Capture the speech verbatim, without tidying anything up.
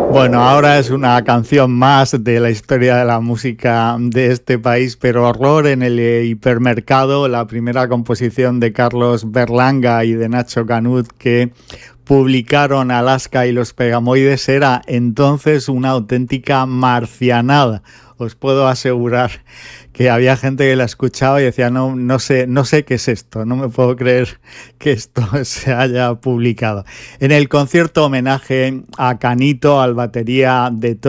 Bueno, ahora es una canción más de la historia de la música de este país, pero Horror en el eh, hipermercado, la primera composición de Carlos Berlanga y de Nacho Canut que publicaron Alaska y los Pegamoides, era entonces una auténtica marcianada. Os puedo asegurar que había gente que la escuchaba y decía, no, no sé, no sé qué es esto, no me puedo creer que esto se haya publicado. En el concierto homenaje a Canito, al batería de